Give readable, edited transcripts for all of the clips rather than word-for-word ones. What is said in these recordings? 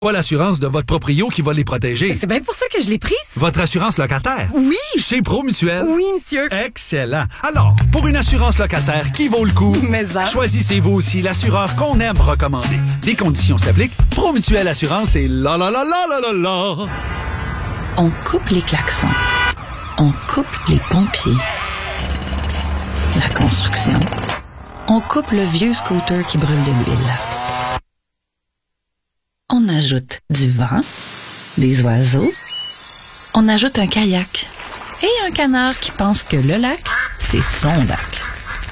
Pas l'assurance de votre proprio qui va les protéger. C'est bien pour ça que je l'ai prise. Votre assurance locataire. Oui. Chez Promutuelle. Oui, monsieur. Excellent. Alors, pour une assurance locataire qui vaut le coup, choisissez-vous aussi l'assureur qu'on aime recommander. Des conditions s'appliquent. Promutuelle Assurance et la la la la la la la. On coupe les klaxons. On coupe les pompiers. La construction. On coupe le vieux scooter qui brûle de l'huile. On ajoute du vent, des oiseaux. On ajoute un kayak et un canard qui pense que le lac, c'est son lac.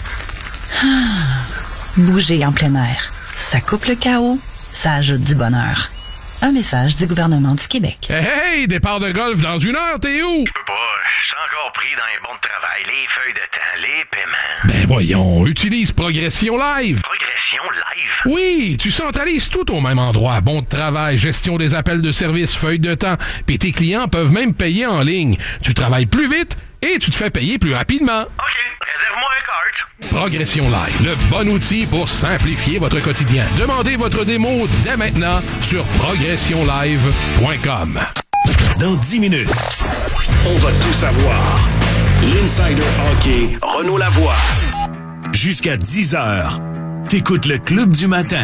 Bouger en plein air, ça coupe le chaos, ça ajoute du bonheur. Un message du gouvernement du Québec. Hey, départ de golf dans 1 heure, t'es où? Je peux pas, je suis encore pris dans les bons de travail, les feuilles de temps, les paiements. Ben voyons, utilise Progression Live. Progression Live? Oui, tu centralises tout au même endroit. Bon de travail, gestion des appels de service, feuilles de temps. Puis tes clients peuvent même payer en ligne. Tu travailles plus vite et tu te fais payer plus rapidement. OK, réserve-moi un cart. Progression Live, le bon outil pour simplifier votre quotidien. Demandez votre démo dès maintenant sur progressionlive.com. Dans 10 minutes, on va tout savoir. L'Insider Hockey, Renaud Lavoie. Jusqu'à 10h, t'écoutes le Club du matin.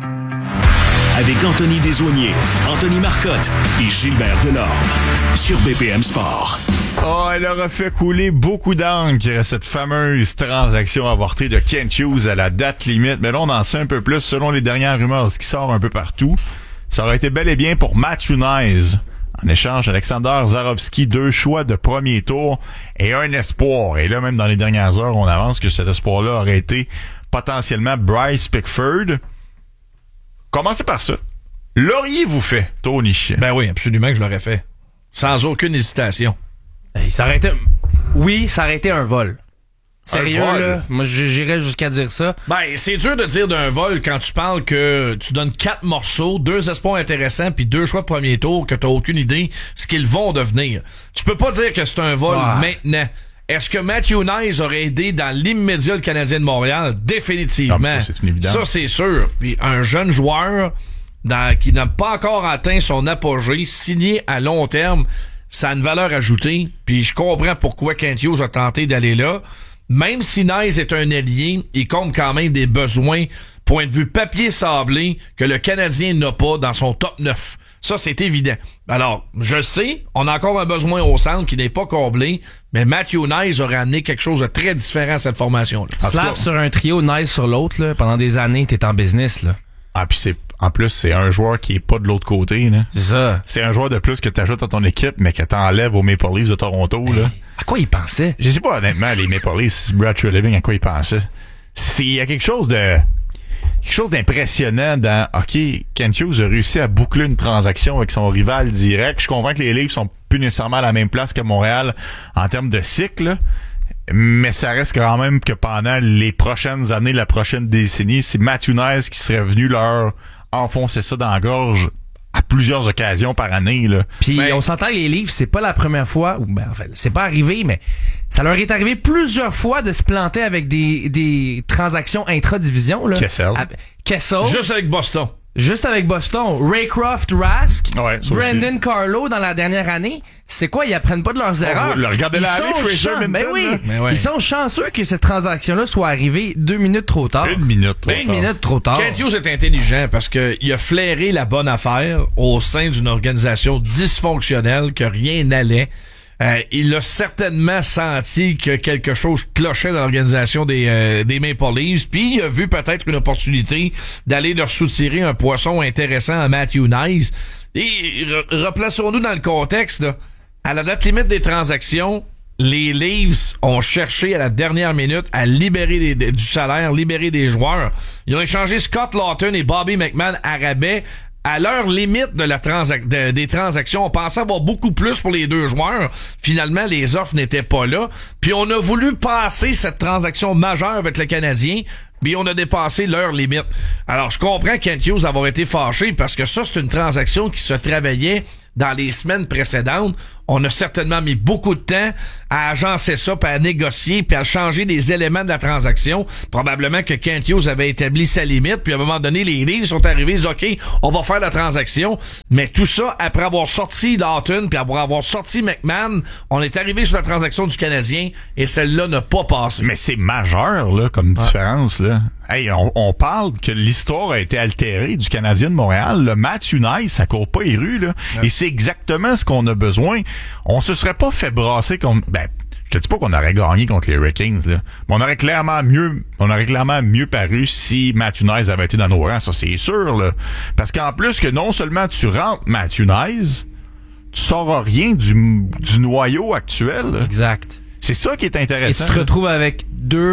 Avec Anthony Desaulniers, Anthony Marcotte et Gilbert Delorme. Sur BPM Sport. Oh, elle aura fait couler beaucoup d'encre, cette fameuse transaction avortée de Kent Hughes à la date limite. Mais là, on en sait un peu plus selon les dernières rumeurs, ce qui sort un peu partout. Ça aurait été bel et bien pour Matthew Knies. En échange, Alexander Zarovski, 2 choix de premier tour et un espoir. Et là, même dans les dernières heures, on avance que cet espoir-là aurait été potentiellement Bryce Pickford. Commencez par ça. L'auriez-vous fait, Tony? Ben oui, absolument que je l'aurais fait. Sans aucune hésitation. Ça aurait été... Oui, ça aurait été un vol. Sérieux, là? Moi, j'irais jusqu'à dire ça. Ben, c'est dur de dire d'un vol quand tu parles que tu donnes 4 morceaux, 2 espoirs intéressants, puis 2 choix de premier tour, que t'as aucune idée ce qu'ils vont devenir. Tu peux pas dire que c'est un vol maintenant. Est-ce que Matthew Knies aurait aidé dans l'immédiat le Canadien de Montréal? Définitivement. Non, ça, c'est une évidence. Ça, c'est sûr. Puis un jeune joueur qui n'a pas encore atteint son apogée, signé à long terme, ça a une valeur ajoutée. Puis je comprends pourquoi Kent Hughes a tenté d'aller là. Même si Knies est un allié, il compte quand même des besoins, point de vue papier sablé, que le Canadien n'a pas dans son top 9. Ça, c'est évident. Alors, je sais, on a encore un besoin au centre qui n'est pas comblé, mais Matthew Knies aurait amené quelque chose de très différent à cette formation-là. Slap sur un trio, Knies sur l'autre, là, pendant des années, t'es en business, là. Ah, puis en plus, c'est un joueur qui est pas de l'autre côté, là. C'est ça. C'est un joueur de plus que t'ajoutes à ton équipe, mais que t'enlèves aux Maple Leafs de Toronto, là. À quoi il pensait? Je sais pas, honnêtement, les Maple Leafs, Brad Treliving, à quoi il pensait. Il y a quelque chose d'impressionnant dans, OK, Kent Hughes a réussi à boucler une transaction avec son rival direct. Je comprends que les Leafs sont plus nécessairement à la même place que Montréal en termes de cycle, là. Mais ça reste quand même que pendant les prochaines années, la prochaine décennie, c'est Matthew Knies qui serait venu leur enfoncer ça dans la gorge à plusieurs occasions par année, là. Puis on s'entend, les Leafs, c'est pas la première fois, ou ben, enfin, c'est pas arrivé, mais ça leur est arrivé plusieurs fois de se planter avec des transactions intra-division, là. Kessel. Juste avec Boston. Raycroft, Rask, Brandon Carlo dans la dernière année. C'est quoi, ils apprennent pas de leurs erreurs? Regardez-la aller, Fraser Minton. Ben oui. Ils sont chanceux que cette transaction-là soit arrivée 2 minutes trop tard. Une minute trop tard. Kent Hughes est intelligent parce que il a flairé la bonne affaire au sein d'une organisation dysfonctionnelle, que rien n'allait. Il a certainement senti que quelque chose clochait dans l'organisation des Maple Leafs, puis il a vu peut-être une opportunité d'aller leur soutirer un poisson intéressant à Matthew Knies. Et replaçons-nous dans le contexte, là. À la date limite des transactions, les Leafs ont cherché à la dernière minute à libérer du salaire, libérer des joueurs. Ils ont échangé Scott Laughton et Bobby McMann à rabais. À l'heure limite de des transactions, on pensait avoir beaucoup plus pour les 2 joueurs. Finalement, les offres n'étaient pas là. Puis on a voulu passer cette transaction majeure avec le Canadien, puis on a dépassé l'heure limite. Alors, je comprends Kent Hughes avoir été fâché parce que ça, c'est une transaction qui se travaillait dans les semaines précédentes. On a certainement mis beaucoup de temps à agencer ça, puis à négocier, puis à changer des éléments de la transaction. Probablement que Kent Hughes avait établi sa limite, puis à un moment donné, les Leafs sont arrivés, ils disent, OK, on va faire la transaction. Mais tout ça, après avoir sorti Dalton, puis après avoir sorti McMahon, on est arrivé sur la transaction du Canadien, et celle-là n'a pas passé. Mais c'est majeur, là, comme différence, là. Hey, on parle que l'histoire a été altérée du Canadien de Montréal. Le Matthew Knies, ça court pas les rues, là. Ouais. Et c'est exactement ce qu'on a besoin. On se serait pas fait brasser contre... je te dis pas qu'on aurait gagné contre les Hurricanes, là. Mais on aurait clairement mieux paru si Matthew Knies avait été dans nos rangs. Ça, c'est sûr, là. Parce qu'en plus que non seulement tu rentres Matthew Knies, tu sauras rien du noyau actuel, là. Exact. C'est ça qui est intéressant. Et tu te retrouves avec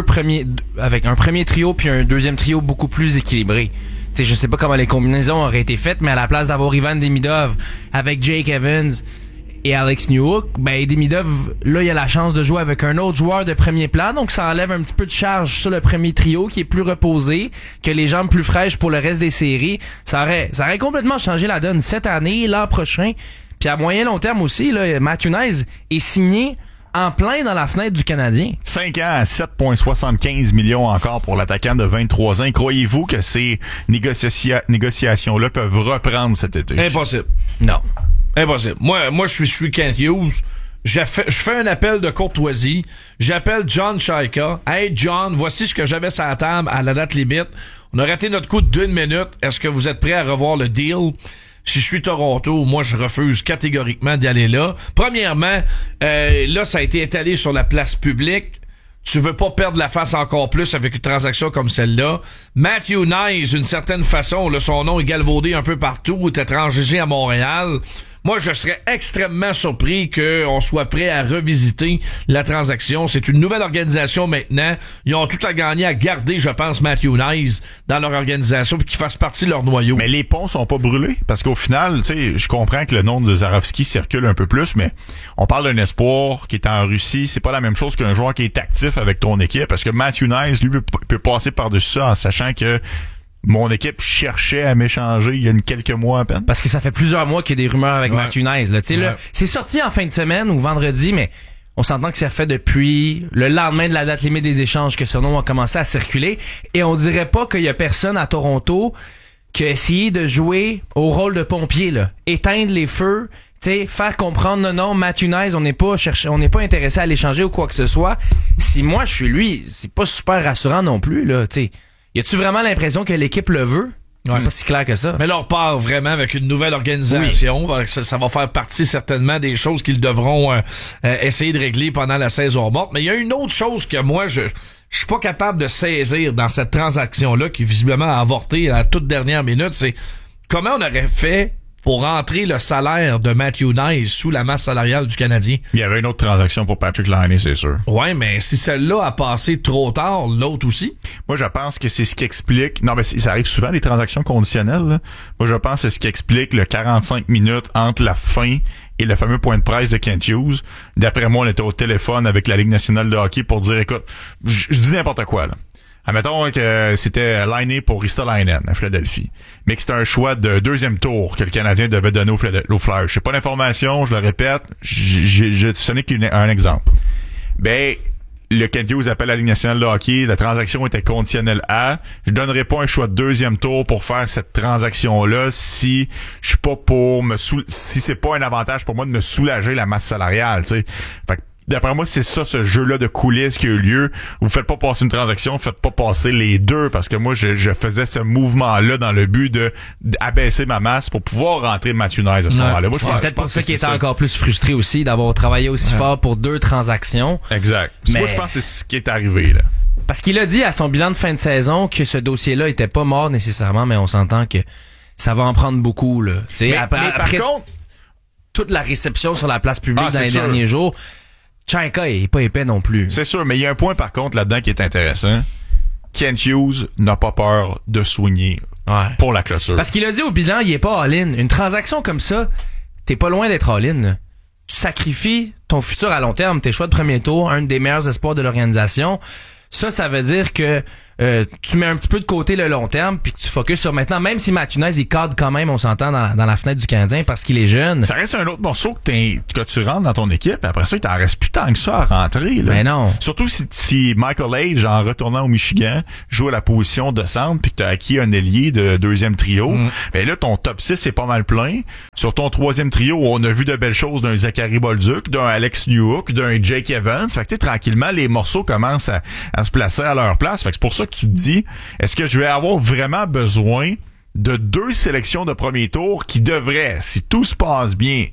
avec un premier trio puis un deuxième trio beaucoup plus équilibré. T'sais, je sais pas comment les combinaisons auraient été faites, mais à la place d'avoir Ivan Demidov avec Jake Evans et Alex Newhook, Demidov, là, il a la chance de jouer avec un autre joueur de premier plan, donc ça enlève un petit peu de charge sur le premier trio qui est plus reposé, que les jambes plus fraîches pour le reste des séries. Ça aurait complètement changé la donne cette année, l'an prochain. Puis à moyen long terme aussi, là, Matthew Knies est signé en plein dans la fenêtre du Canadien. 5 ans à 7,75 millions encore pour l'attaquant de 23 ans. Croyez-vous que ces négociations-là peuvent reprendre cet été? Impossible. Non. Impossible. Moi, je suis Kent Hughes. Je fais un appel de courtoisie. J'appelle John Chayka. Hey, John, voici ce que j'avais sur la table à la date limite. On a raté notre coup d'1 minute. Est-ce que vous êtes prêts à revoir le deal? Si je suis Toronto, moi, je refuse catégoriquement d'y aller là. Premièrement, là, ça a été étalé sur la place publique. Tu veux pas perdre la face encore plus avec une transaction comme celle-là. Matthew Knies, d'une certaine façon, là, son nom est galvaudé un peu partout, est étranger à Montréal. Moi, je serais extrêmement surpris qu'on soit prêt à revisiter la transaction. C'est une nouvelle organisation maintenant. Ils ont tout à gagner à garder, je pense, Matthew Knies dans leur organisation puis qu'ils fassent partie de leur noyau. Mais les ponts sont pas brûlés parce qu'au final, tu sais, je comprends que le nom de Zarovski circule un peu plus, mais on parle d'un espoir qui est en Russie. C'est pas la même chose qu'un joueur qui est actif avec ton équipe parce que Matthew Knies, lui, peut passer par-dessus ça en sachant que mon équipe cherchait à m'échanger il y a quelques mois à peine. Parce que ça fait plusieurs mois qu'il y a des rumeurs avec Matthew Knies. Là. Là, c'est sorti en fin de semaine ou vendredi, mais on s'entend que ça fait depuis le lendemain de la date limite des échanges que ce nom a commencé à circuler. Et on dirait pas qu'il y a personne à Toronto qui a essayé de jouer au rôle de pompier, là. Éteindre les feux, t'sais, faire comprendre non, Matthew Knies, on n'est pas intéressé à l'échanger ou quoi que ce soit. Si moi je suis lui, c'est pas super rassurant non plus, là, t'sais. Y a-tu vraiment l'impression que l'équipe le veut? Ouais. C'est pas si clair que ça. Mais là, on part vraiment avec une nouvelle organisation. Oui. Ça va faire partie certainement des choses qu'ils devront essayer de régler pendant la saison morte. Mais il y a une autre chose que moi, je suis pas capable de saisir dans cette transaction-là, qui visiblement a avorté à la toute dernière minute. C'est comment on aurait fait pour rentrer le salaire de Matthew Knies sous la masse salariale du Canadien. Il y avait une autre transaction pour Patrick Laine, c'est sûr. Ouais, mais si celle-là a passé trop tard, l'autre aussi. Moi, je pense que c'est ce qui explique... Non, mais ça arrive souvent, des transactions conditionnelles, là. Moi, je pense que c'est ce qui explique le 45 minutes entre la fin et le fameux point de presse de Kent Hughes. D'après moi, on était au téléphone avec la Ligue nationale de hockey pour dire, écoute, je dis n'importe quoi, là. Admettons que c'était Laine pour Ristolainen à Philadelphie, mais que c'était un choix de deuxième tour que le Canadien devait donner au Flyers. Je sais pas d'information, je le répète, ce n'est qu'un exemple. Ben, le Kent Hughes appelle la Ligue nationale de hockey, la transaction était conditionnelle à, je donnerai pas un choix de deuxième tour pour faire cette transaction-là si je suis pas pour si c'est pas un avantage pour moi de me soulager la masse salariale, tu sais. Fait que, d'après moi, c'est ça, ce jeu-là de coulisses qui a eu lieu. Vous faites pas passer une transaction, vous faites pas passer les deux, parce que moi, je faisais ce mouvement-là dans le but d'abaisser ma masse pour pouvoir rentrer Matthew Knies à ce moment-là. Moi, c'est peut-être pour ça qu'il était encore plus frustré aussi d'avoir travaillé aussi fort pour 2 transactions. Exact. Mais moi, je pense que c'est ce qui est arrivé, là. Parce qu'il a dit à son bilan de fin de saison que ce dossier-là était pas mort nécessairement, mais on s'entend que ça va en prendre beaucoup, là. Mais par contre, toute la réception sur la place publique dans les derniers jours, Chayka est pas épais non plus. C'est sûr, mais il y a un point par contre là-dedans qui est intéressant. Kent Hughes n'a pas peur de soigner pour la clôture. Parce qu'il a dit au bilan, il est pas all-in. Une transaction comme ça, t'es pas loin d'être all-in. Tu sacrifies ton futur à long terme, tes choix de premier tour, un des meilleurs espoirs de l'organisation. Ça veut dire que tu mets un petit peu de côté le long terme puis que tu focuses sur maintenant, même si Matthew Nice il cadre quand même, on s'entend dans la fenêtre du Canadien parce qu'il est jeune. Ça reste un autre morceau que tu rentres dans ton équipe, après ça il t'en reste plus tant que ça à rentrer là. Mais non. Surtout si Michael Age, en retournant au Michigan, joue à la position de centre puis que t'as acquis un ailier de deuxième trio, ben là ton top 6 est pas mal plein. Sur ton troisième trio, on a vu de belles choses d'un Zachary Bolduc, d'un Alex Newhook, d'un Jake Evans. Fait que tu sais, tranquillement les morceaux commencent à se placer à leur place. Fait que c'est pour ça que tu te dis, est-ce que je vais avoir vraiment besoin de 2 sélections de premier tour qui devraient, si tout se passe bien,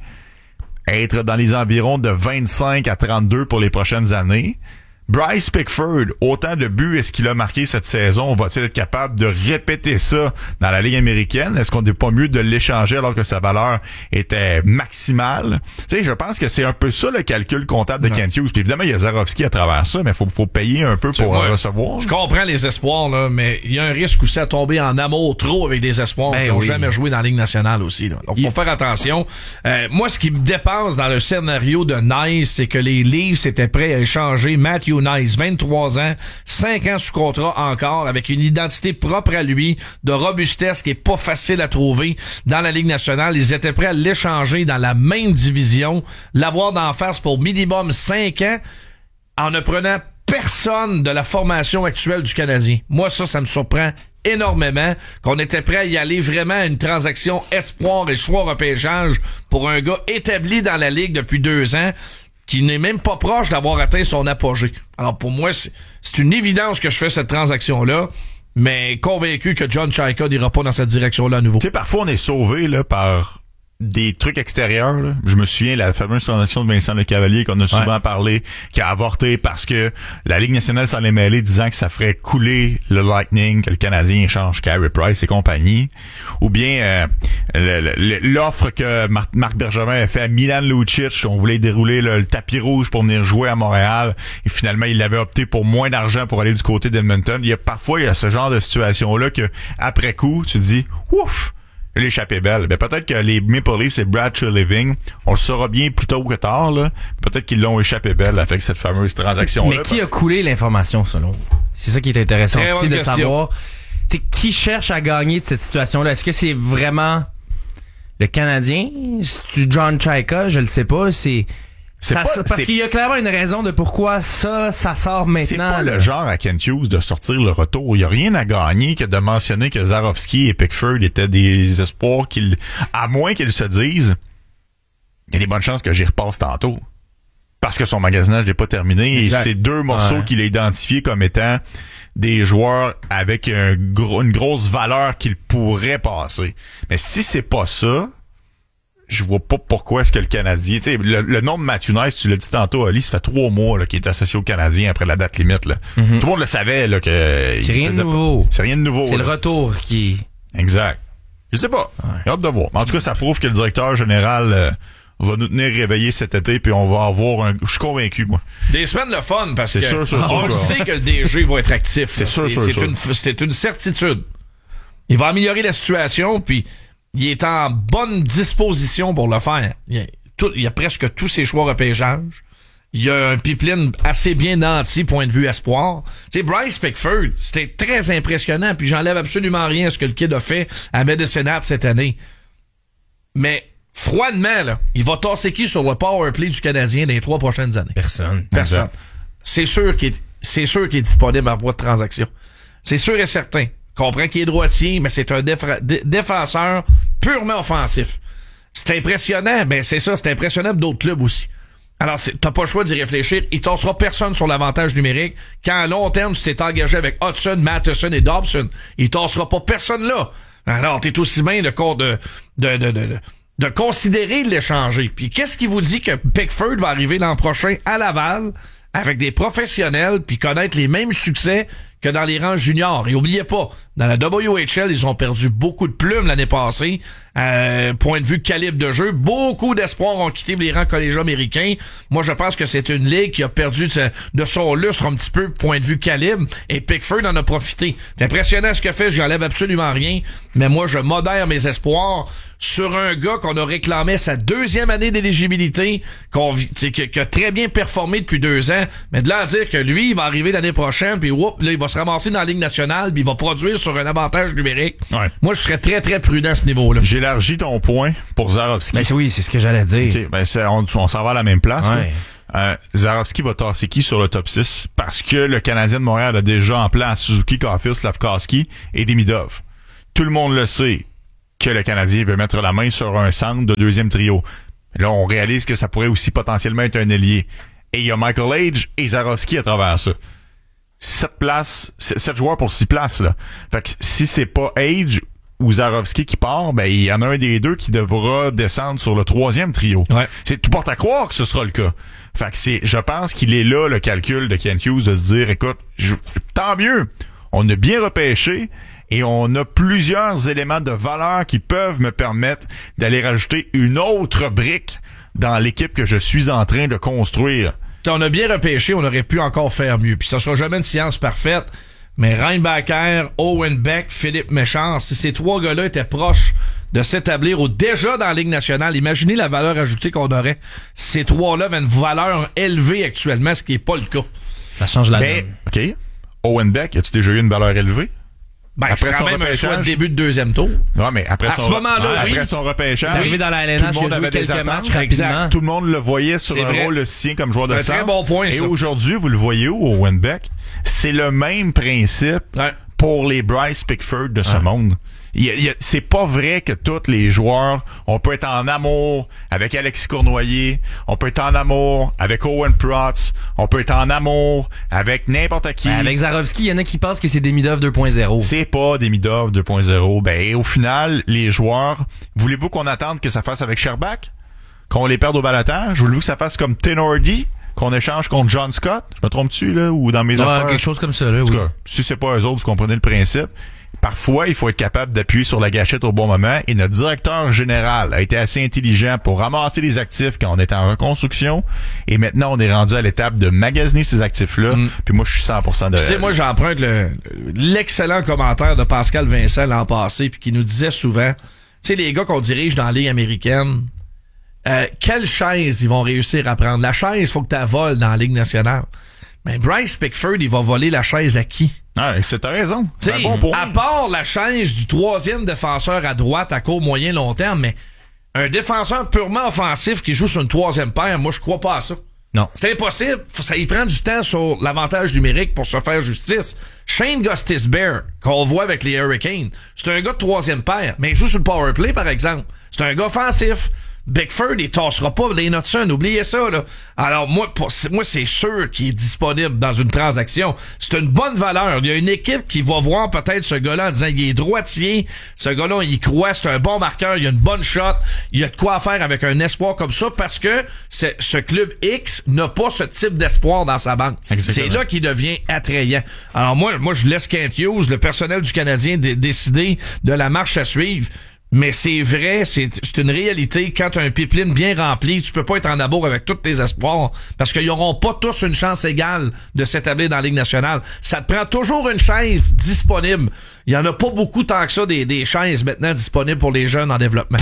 être dans les environs de 25 à 32 pour les prochaines années? Bryce Pickford, autant de buts est-ce qu'il a marqué cette saison? Va-t-il être capable de répéter ça dans la Ligue américaine? Est-ce qu'on n'est pas mieux de l'échanger alors que sa valeur était maximale? Tu sais, je pense que c'est un peu ça le calcul comptable de Kent Hughes. Puis évidemment, il y a Zarovski à travers ça, mais faut payer un peu pour recevoir. Je comprends les espoirs, là, mais il y a un risque aussi à tomber en amour trop avec des espoirs qui n'ont jamais joué dans la Ligue nationale aussi. Là. Donc, faut faire attention. Moi, ce qui me dépasse dans le scénario de Nice, c'est que les Leafs étaient prêts à échanger Matthew Nice, 23 ans, 5 ans sous contrat encore, avec une identité propre à lui, de robustesse qui est pas facile à trouver dans la Ligue nationale. Ils étaient prêts à l'échanger dans la même division, l'avoir d'en face pour minimum 5 ans, en ne prenant personne de la formation actuelle du Canadien. Moi, ça me surprend énormément qu'on était prêt à y aller vraiment à une transaction espoir et choix repêchage pour un gars établi dans la Ligue depuis 2 ans, qui n'est même pas proche d'avoir atteint son apogée. Alors pour moi, c'est une évidence que je fais cette transaction-là, mais convaincu que John Chayka n'ira pas dans cette direction-là à nouveau. Tu sais, parfois on est sauvé là par des trucs extérieurs. Là. Je me souviens la fameuse transaction de Vincent Lecavalier qu'on a souvent parlé, qui a avorté parce que la Ligue nationale s'en est mêlée disant que ça ferait couler le Lightning, que le Canadien échange Carey Price et compagnie. Ou bien l'offre que Marc Bergevin a fait à Milan Lucic, on voulait dérouler le tapis rouge pour venir jouer à Montréal, et finalement il avait opté pour moins d'argent pour aller du côté d'Edmonton. Il y a ce genre de situation-là que après coup, tu te dis ouf! L'échappée belle. Ben peut-être que les Maple Leafs et Brad Treliving, on le saura bien plus tôt que tard, là. Peut-être qu'ils l'ont échappé belle avec cette fameuse transaction-là. Mais qui a coulé l'information, selon vous? C'est ça qui est intéressant aussi de savoir. T'sais, qui cherche à gagner de cette situation-là? Est-ce que c'est vraiment le Canadien? C'est-tu John Chayka? Je le sais pas. Parce qu'il y a clairement une raison de pourquoi ça sort maintenant. C'est pas le genre à Kent Hughes de sortir le retour. Il y a rien à gagner que de mentionner que Zarovski et Pickford étaient des espoirs à moins qu'ils se disent, il y a des bonnes chances que j'y repasse tantôt. Parce que son magasinage n'est pas terminé. Exact. Et c'est 2 morceaux qu'il a identifiés comme étant des joueurs avec une grosse valeur qu'il pourrait passer. Mais si c'est pas ça, je vois pas pourquoi est-ce que le Canadien... Tu sais, le nom de Matthew Nice, tu l'as dit tantôt, Ali, ça fait 3 mois là, qu'il est associé au Canadien après la date limite. Là. Tout le monde le savait. Là, que c'est rien de nouveau. C'est rien de nouveau. C'est le retour qui... Exact. Je sais pas. J'ai hâte de voir. Mais en tout cas, ça prouve que le directeur général va nous tenir réveillés cet été, puis on va avoir Je suis convaincu, moi. Des semaines de fun, parce que sûr, on le sait que le DG va être actif. C'est sûr. C'est une certitude. Il va améliorer la situation, puis... il est en bonne disposition pour le faire. Il y a presque tous ses choix repêchage. Il y a un pipeline assez bien nanti, point de vue espoir. Tu sais, Bryce Pickford, c'était très impressionnant, puis j'enlève absolument rien à ce que le kid a fait à Medicine Hat cette année. Mais, froidement, là, il va tasser qui sur le power play du Canadien dans les 3 prochaines années? Personne. C'est sûr qu'il est disponible en voie de transaction. C'est sûr et certain. Comprend qu'il est droitier, mais c'est un défenseur purement offensif. C'est impressionnant, ben c'est ça, c'est impressionnant pour d'autres clubs aussi. Alors, t'as pas le choix d'y réfléchir. Il tassera personne sur l'avantage numérique. Quand à long terme, tu t'es engagé avec Hudson, Matheson et Dobson, il tassera pas personne là. Alors, t'es aussi bien de considérer de l'échanger. Puis qu'est-ce qui vous dit que Pickford va arriver l'an prochain à Laval avec des professionnels puis connaître les mêmes succès que dans les rangs juniors? Et oubliez pas, dans la WHL, ils ont perdu beaucoup de plumes l'année passée. Point de vue calibre de jeu, beaucoup d'espoirs ont quitté les rangs collégiaux américains. Moi, je pense que c'est une ligue qui a perdu de son lustre un petit peu, point de vue calibre, et Pickford en a profité. C'est impressionnant ce qu'il fait, j'y enlève absolument rien, mais moi, je modère mes espoirs. sur un gars qu'on a réclamé sa 2e année d'éligibilité, qui a très bien performé depuis 2 ans, mais de là à dire que lui, il va arriver l'année prochaine, puis là, il va se ramasser dans la Ligue nationale, puis il va produire sur un avantage numérique. Ouais. Moi, je serais très, très prudent à ce niveau-là. J'élargis ton point pour Zarovski. Ben oui, c'est ce que j'allais dire. Okay, ben on s'en va à la même place. Ouais. Zarovski va tasser qui sur le top 6? Parce que le Canadien de Montréal a déjà en place Suzuki, Caulfield, Slafkovsky et Demidov. Tout le monde le sait que le Canadien veut mettre la main sur un centre de 2e trio. Là, on réalise que ça pourrait aussi potentiellement être un ailier. Et il y a Michael Age et Zarovski à travers ça. 7 joueurs pour 6 places, là. Fait que si c'est pas Age ou Zarovski qui part, ben, il y en a un des deux qui devra descendre sur le 3e trio. Ouais. C'est tout porte à croire que ce sera le cas. Fait que je pense qu'il est là, le calcul de Kent Hughes, de se dire, écoute, tant mieux. On a bien repêché. Et on a plusieurs éléments de valeur qui peuvent me permettre d'aller rajouter une autre brique dans l'équipe que je suis en train de construire. T'sais, on a bien repêché, on aurait pu encore faire mieux. Puis ça sera jamais une science parfaite, mais Reinbacher, Owen Beck, Philippe Méchant, si ces 3 gars-là étaient proches de s'établir déjà dans la Ligue nationale, imaginez la valeur ajoutée qu'on aurait. Ces 3-là avaient une valeur élevée actuellement, ce qui est pas le cas. Ça change la donne. OK. Owen Beck, as-tu déjà eu une valeur élevée? Ben, c'est quand même un choix de début de 2e tour. Non, mais après son repêchage, arrivé dans la LNH, tout le monde avait quelques matchs rapidement. Exact. Tout le monde le voyait sur un rôle sien comme joueur de centre. C'est un très bon point, et aujourd'hui, vous le voyez où, au Owen Beck? C'est le même principe pour les Bryce Pickford de ce monde. C'est pas vrai que tous les joueurs, on peut être en amour avec Alexis Cournoyer, on peut être en amour avec Owen Protz, on peut être en amour avec n'importe qui. Avec Zarovski, il y en a qui pensent que c'est Demidov 2.0. C'est pas Demidov 2.0. Ben, au final, les joueurs, voulez-vous qu'on attende que ça fasse avec Sherbak? Qu'on les perde au balotage? Voulez-vous que ça fasse comme Tenordi? Qu'on échange contre John Scott? Je me trompe-tu, là? Ou dans mes affaires? Quelque chose comme ça, là, oui. En tout cas, si c'est pas eux autres, vous comprenez le principe. Parfois, il faut être capable d'appuyer sur la gâchette au bon moment et notre directeur général a été assez intelligent pour ramasser les actifs quand on était en reconstruction et maintenant on est rendu à l'étape de magasiner ces actifs-là. Puis moi, je suis 100% de... Tu sais, moi, j'emprunte l'excellent commentaire de Pascal Vincent l'an passé puis qui nous disait souvent, tu sais, les gars qu'on dirige dans la Ligue américaine, quelle chaise ils vont réussir à prendre? La chaise, faut que tu la voles dans la Ligue nationale. Mais Bryce Pickford, il va voler la chaise à qui? Ah, t'as raison. C'est un bon point. À part la chaise du 3e défenseur à droite à court, moyen, long terme, mais un défenseur purement offensif qui joue sur une 3e paire, moi, je crois pas à ça. Non. C'est impossible. Ça y prend du temps sur l'avantage numérique pour se faire justice. Shane Gostisbehere, qu'on voit avec les Hurricanes, c'est un gars de 3e paire, mais il joue sur le power play, par exemple. C'est un gars offensif. Bickford, il tassera pas les Hudson, oubliez ça, là. Alors, moi, c'est sûr qu'il est disponible dans une transaction. C'est une bonne valeur. Il y a une équipe qui va voir peut-être ce gars-là en disant qu'il est droitier. Ce gars-là, il croit, c'est un bon marqueur, il a une bonne shot. Il y a de quoi faire avec un espoir comme ça parce que ce club X n'a pas ce type d'espoir dans sa banque. Exactement. C'est là qu'il devient attrayant. Alors, moi, je laisse Kent Hughes, le personnel du Canadien, décider de la marche à suivre. Mais c'est vrai, c'est une réalité. Quand tu as un pipeline bien rempli, tu peux pas être en amour avec tous tes espoirs parce qu'ils n'auront pas tous une chance égale de s'établir dans la Ligue nationale. Ça te prend toujours une chaise disponible. Il y en a pas beaucoup tant que ça des chaises maintenant disponibles pour les jeunes en développement.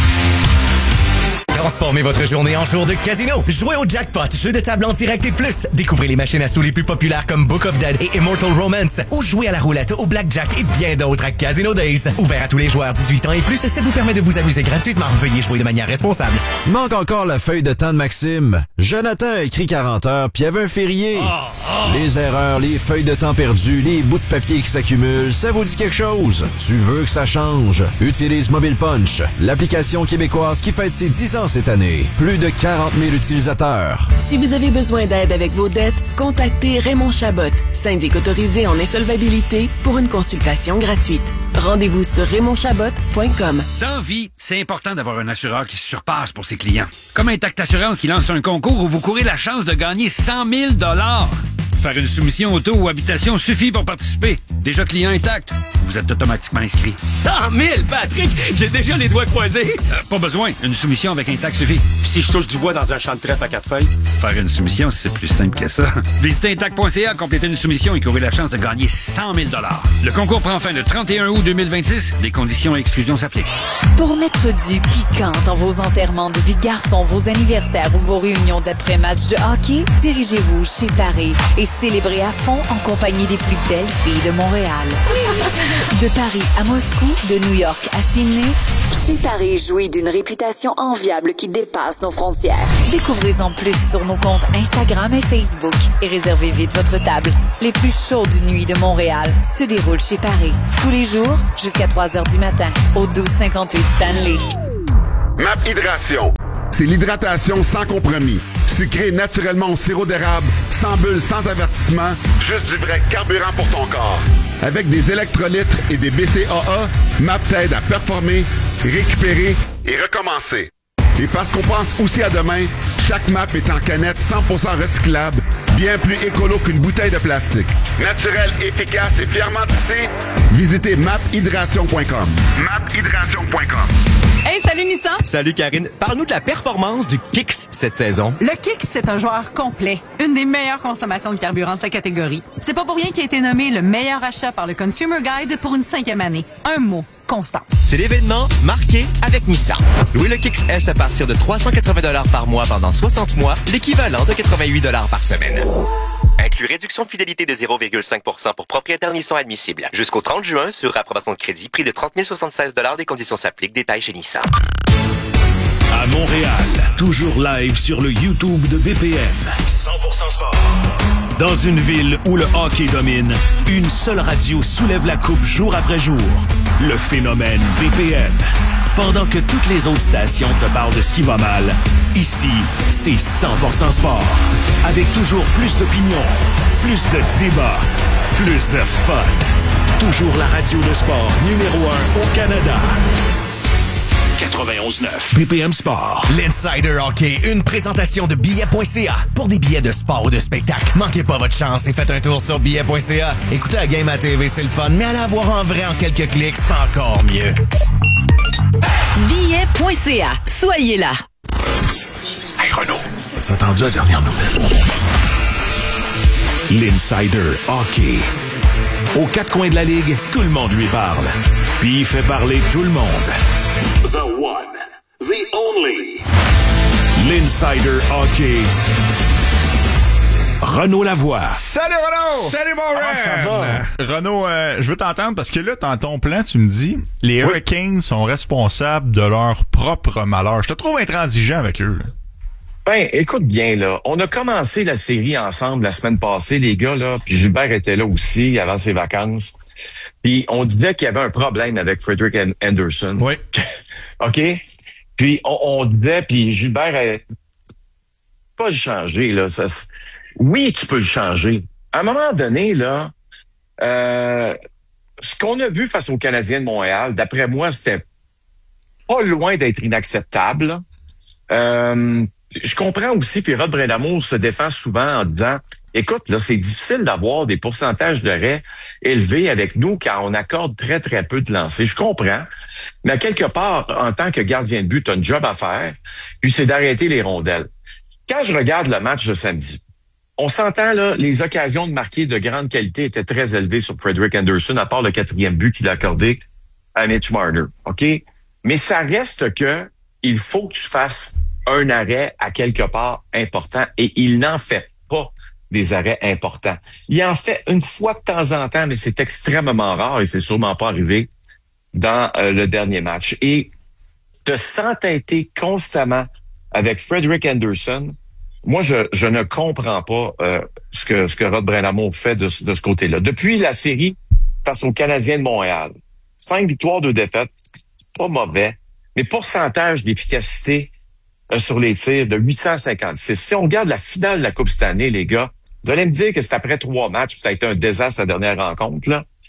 Transformez votre journée en jour de casino. Jouez au Jackpot, jeu de table en direct et plus. Découvrez les machines à sous les plus populaires comme Book of Dead et Immortal Romance. Ou jouez à la roulette, au blackjack et bien d'autres à Casino Days. Ouvert à tous les joueurs 18 ans et plus, ça vous permet de vous amuser gratuitement. Veuillez jouer de manière responsable. Manque encore la feuille de temps de Maxime. Jonathan a écrit 40 heures, puis il y avait un férié. Les erreurs, les feuilles de temps perdues, les bouts de papier qui s'accumulent, ça vous dit quelque chose? Tu veux que ça change? Utilise Mobile Punch, l'application québécoise qui fête ses 10 ans cette année. Plus de 40 000 utilisateurs. Si vous avez besoin d'aide avec vos dettes, contactez Raymond Chabot, syndic autorisé en insolvabilité, pour une consultation gratuite. Rendez-vous sur RaymondChabot.com. Dans vie, c'est important d'avoir un assureur qui se surpasse pour ses clients. Comme Intact Assurance qui lance un concours où vous courez la chance de gagner 100 000 $. Faire une soumission auto ou habitation suffit pour participer. Déjà client intact, vous êtes automatiquement inscrit. 100 000, Patrick! J'ai déjà les doigts croisés. Pas besoin. Une soumission avec intact suffit. Puis si je touche du bois dans un champ de trèfle à 4 feuilles? Faire une soumission, c'est plus simple que ça. Visitez intact.ca, complétez une soumission et courez la chance de gagner 100 000 $. Le concours prend fin le 31 août 2026. Des conditions et exclusions s'appliquent. Pour mettre du piquant dans vos enterrements de vie de garçon, vos anniversaires ou vos réunions d'après-match de hockey, dirigez-vous chez Paris et célébrez à fond en compagnie des plus belles filles de Montréal. De Paris à Moscou, de New York à Sydney, chez Paris jouit d'une réputation enviable qui dépasse nos frontières. Découvrez-en plus sur nos comptes Instagram et Facebook et réservez vite votre table. Les plus chaudes nuits de Montréal se déroulent chez Paris. Tous les jours, jusqu'à 3h du matin, au 1258 Stanley. MAP Hydration. C'est l'hydratation sans compromis. Sucré naturellement au sirop d'érable, sans bulles, sans avertissement, juste du vrai carburant pour ton corps. Avec des électrolytes et des BCAA, MAP t'aide à performer, récupérer et recommencer. Et parce qu'on pense aussi à demain, chaque MAP est en canette 100% recyclable, bien plus écolo qu'une bouteille de plastique. Naturel, efficace et fièrement tissé, visitez maphydration.com. maphydration.com. Hey, salut Nissan! Salut Karine. Parle-nous de la performance du Kicks cette saison. Le Kicks, c'est un joueur complet. Une des meilleures consommations de carburant de sa catégorie. C'est pas pour rien qu'il a été nommé le meilleur achat par le Consumer Guide pour une 5e année. Un mot. Constance. C'est l'événement marqué avec Nissan. Louez le Kicks S à partir de 380 $ par mois pendant 60 mois, l'équivalent de 88 $ par semaine. Inclut réduction de fidélité de 0,5% pour propriétaires Nissan admissible. Jusqu'au 30 juin, sur approbation de crédit, prix de 30 076 $. Des conditions s'appliquent. Détails chez Nissan. À Montréal, toujours live sur le YouTube de BPM. 100% sport. Dans une ville où le hockey domine, une seule radio soulève la coupe jour après jour. Le phénomène BPM. Pendant que toutes les autres stations te parlent de ce qui va mal, ici, c'est 100% sport. Avec toujours plus d'opinions, plus de débats, plus de fun. Toujours la radio de sport numéro 1 au Canada. 91.9 BPM Sport. L'Insider Hockey, une présentation de billets.ca. Pour des billets de sport ou de spectacle, manquez pas votre chance et faites un tour sur billets.ca. Écoutez la game à TV, c'est le fun, mais allez la voir en vrai en quelques clics, c'est encore mieux. Billets.ca. Soyez là. Hey Renaud, as-tu entendu la dernière nouvelle? L'Insider Hockey. Aux quatre coins de la ligue, tout le monde lui parle. Puis il fait parler tout le monde. The one, the only. L'Insider Hockey. Renaud Lavoie. Salut Renaud! Salut mon Ren! Ça va? Renaud, je veux t'entendre parce que là, dans ton plan, tu me dis, les Hurricanes sont responsables de leur propre malheur. Je te trouve intransigeant avec eux. Là. Ben, écoute bien, là. On a commencé la série ensemble la semaine passée, les gars, là. Puis Gilbert était là aussi avant ses vacances. Puis on disait qu'il y avait un problème avec Frederik Andersen. Oui. OK? Puis on disait, puis Gilbert a pas le changer, là. Oui, tu peux le changer. À un moment donné, là, ce qu'on a vu face aux Canadiens de Montréal, d'après moi, c'était pas loin d'être inacceptable. Je comprends aussi, puis Rod Brindamour se défend souvent en disant, écoute, là, c'est difficile d'avoir des pourcentages d'arrêts élevés avec nous car on accorde très, très peu de lancers. Je comprends, mais à quelque part, en tant que gardien de but, tu as un job à faire, puis c'est d'arrêter les rondelles. Quand je regarde le match de samedi, on s'entend, là, les occasions de marquer de grande qualité étaient très élevées sur Frederik Andersen, à part le 4e but qu'il a accordé à Mitch Marner, OK? Mais ça reste que il faut que tu fasses un arrêt à quelque part important et il n'en fait pas des arrêts importants. Il en fait une fois de temps en temps, mais c'est extrêmement rare et c'est sûrement pas arrivé dans le dernier match. Et de s'entêter constamment avec Frederik Andersen, moi, je ne comprends pas ce que Rod Brindamour fait de ce côté-là. Depuis la série face aux Canadiens de Montréal, 5 victoires, 2 défaites, pas mauvais, mais pourcentage d'efficacité sur les tirs de 856. Si on regarde la finale de la Coupe cette année, les gars, vous allez me dire que c'est après 3 matchs, ça a été un désastre la dernière rencontre, là.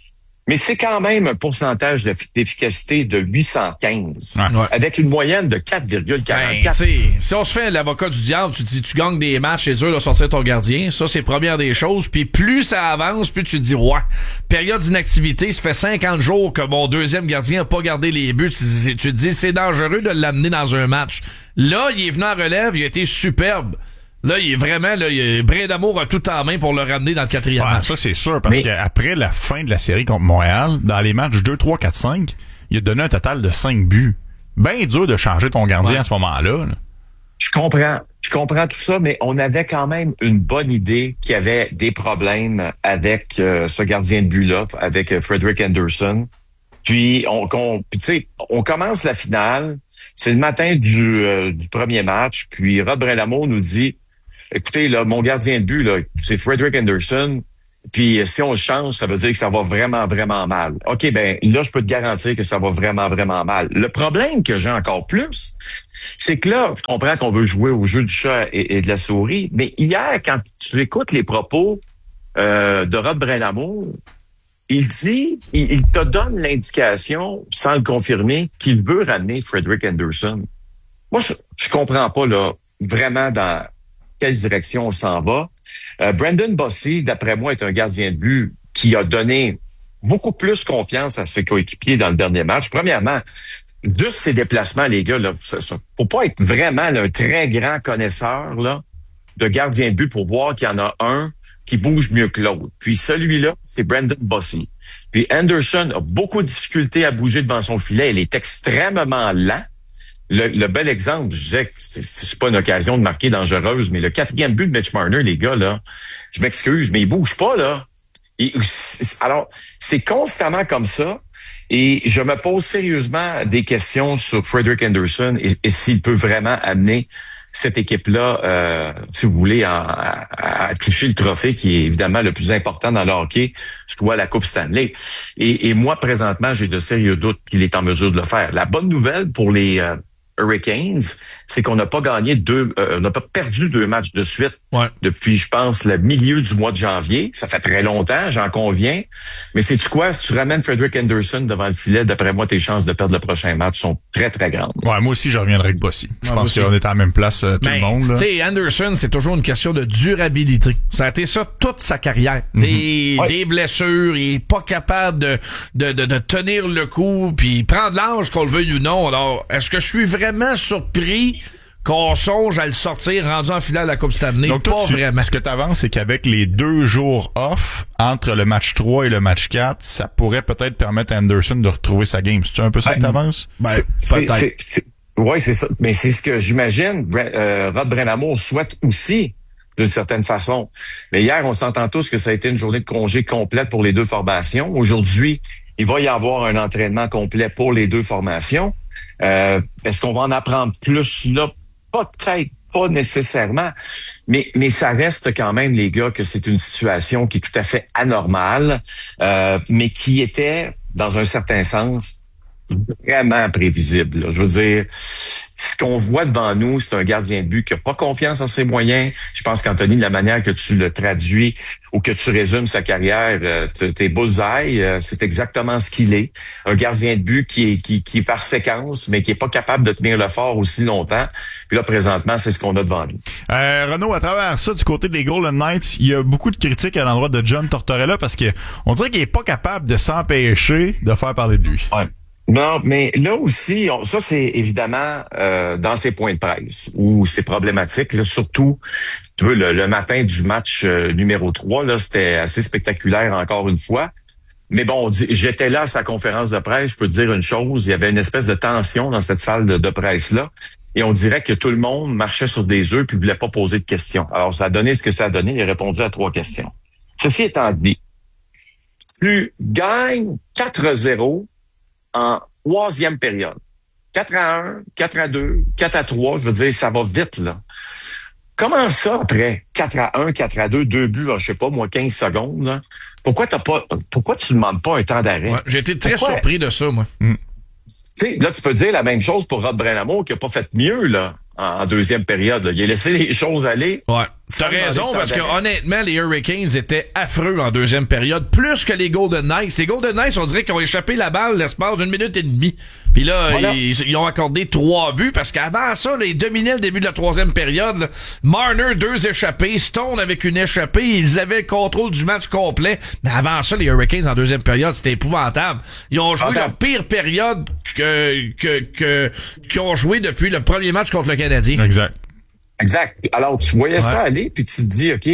Mais c'est quand même un pourcentage d'efficacité de 815, avec une moyenne de 4,44. Si on se fait l'avocat du diable, tu dis tu gagnes des matchs, c'est dur de sortir ton gardien. Ça, c'est première des choses. Puis plus ça avance, plus tu te dis, ouais, période d'inactivité, ça fait 50 jours que mon deuxième gardien a pas gardé les buts. Tu te dis, c'est dangereux de l'amener dans un match. Là, il est venu en relève, il a été superbe. Là, il est vraiment, Brindamour a tout en main pour le ramener dans le 4e match. Ça, c'est sûr, parce qu'après la fin de la série contre Montréal, dans les matchs 2, 3, 4, 5, il a donné un total de 5 buts. Ben dur de changer ton gardien à ce moment-là. Là. Je comprends tout ça, mais on avait quand même une bonne idée qu'il y avait des problèmes avec ce gardien de but-là, avec Frederick Anderson. Puis, on commence la finale. C'est le matin du premier match. Puis, Rod Brindamour nous dit, écoutez, là, mon gardien de but, là, c'est Frederick Anderson. Puis, si on le change, ça veut dire que ça va vraiment, vraiment mal. OK, ben là, je peux te garantir que ça va vraiment, vraiment mal. Le problème que j'ai encore plus, c'est que là, je comprends qu'on veut jouer au jeu du chat et de la souris, mais hier, quand tu écoutes les propos de Rod Brindamour, il dit, il te donne l'indication, sans le confirmer, qu'il veut ramener Frederick Anderson. Moi, je comprends pas, là, vraiment dans quelle direction on s'en va. Brendan Bossy, d'après moi, est un gardien de but qui a donné beaucoup plus confiance à ses coéquipiers dans le dernier match. Premièrement, juste ses déplacements, les gars, là, faut pas être vraiment là, un très grand connaisseur là, de gardien de but pour voir qu'il y en a un qui bouge mieux que l'autre. Puis celui-là, c'est Brendan Bossy. Puis Anderson a beaucoup de difficultés à bouger devant son filet. Il est extrêmement lent. Le bel exemple, je disais que c'est pas une occasion de marquer dangereuse, mais le 4e but de Mitch Marner, les gars, là, je m'excuse, mais il bouge pas, là. Alors, c'est constamment comme ça. Et je me pose sérieusement des questions sur Frederick Anderson et s'il peut vraiment amener cette équipe-là, si vous voulez, à toucher le trophée qui est évidemment le plus important dans le hockey, soit la Coupe Stanley. Et moi, présentement, j'ai de sérieux doutes qu'il est en mesure de le faire. La bonne nouvelle pour les Hurricanes, c'est qu'on n'a pas gagné on n'a pas perdu 2 matchs de suite depuis, je pense, le milieu du mois de janvier. Ça fait très longtemps, j'en conviens. Mais sais-tu quoi? Si tu ramènes Frederick Anderson devant le filet, d'après moi, tes chances de perdre le prochain match sont très, très grandes. Ouais, moi aussi, je reviendrai avec Bossy. Je pense qu'on est à la même place, tout le monde. Tu sais, Anderson, c'est toujours une question de durabilité. Ça a été ça toute sa carrière. Des blessures, il est pas capable de tenir le coup, puis prendre l'âge, qu'on le veuille ou non. Alors, est-ce que je suis vraiment surpris qu'on songe à le sortir rendu en finale de la Coupe Stanley? Donc, pas vraiment. Ce que tu avances, c'est qu'avec les 2 jours off entre le match 3 et le match 4, ça pourrait peut-être permettre à Anderson de retrouver sa game. C'est-tu un peu ça que tu avances? Peut-être. Oui, c'est ça. Mais c'est ce que j'imagine Rod Brindamour souhaite aussi, d'une certaine façon. Mais hier, on s'entend tous que ça a été une journée de congé complète pour les 2 formations. Aujourd'hui, il va y avoir un entraînement complet pour les 2 formations. Est-ce qu'on va en apprendre plus là? Peut-être pas nécessairement, mais ça reste quand même, les gars, que c'est une situation qui est tout à fait anormale, mais qui était, dans un certain sens, vraiment prévisible. Là. Je veux dire, ce qu'on voit devant nous, c'est un gardien de but qui n'a pas confiance en ses moyens. Je pense qu'Anthony, de la manière que tu le traduis ou que tu résumes sa carrière, tes bullseye, c'est exactement ce qu'il est. Un gardien de but qui est par séquence, mais qui est pas capable de tenir le fort aussi longtemps. Puis là, présentement, c'est ce qu'on a devant nous. Renaud, à travers ça, du côté des Golden Knights, il y a beaucoup de critiques à l'endroit de John Tortorella parce que on dirait qu'il est pas capable de s'empêcher de faire parler de lui. Ouais. Non, mais là aussi, ça c'est évidemment dans ses points de presse où c'est problématique. Là, surtout, tu veux, le matin du match numéro 3, là, c'était assez spectaculaire encore une fois. Mais bon, j'étais là à sa conférence de presse, je peux te dire une chose, il y avait une espèce de tension dans cette salle de presse-là. Et on dirait que tout le monde marchait sur des œufs puis voulait pas poser de questions. Alors, ça a donné ce que ça a donné. Il a répondu à 3 questions. Ceci étant dit, tu gagnes 4-0 en 3e période. 4-1, 4-2, 4-3, je veux dire, ça va vite, là. Comment ça, après 4-1, 4-2, 2 buts en, je sais pas, moins 15 secondes, là? Pourquoi tu demandes pas un temps d'arrêt? Ouais, j'ai été très surpris de ça, moi. Tu sais, là, tu peux dire la même chose pour Rod Brindamour qui a pas fait mieux, là, en 2e période, là. Il a laissé les choses aller. Ouais. T'as raison, parce que honnêtement, les Hurricanes étaient affreux en deuxième période, plus que les Golden Knights. Les Golden Knights, on dirait qu'ils ont échappé la balle l'espace d'une minute et demie. Puis là, voilà. ils ont accordé 3 buts, parce qu'avant ça, là, ils dominaient le début de la troisième période. Là. Marner, 2 échappés. Stone avec une échappée. Ils avaient le contrôle du match complet. Mais avant ça, les Hurricanes, en deuxième période, c'était épouvantable. Ils ont joué leur pire période qu'ils ont joué depuis le premier match contre le Canadien. Exact. Alors, tu voyais ça aller, puis tu te dis, OK,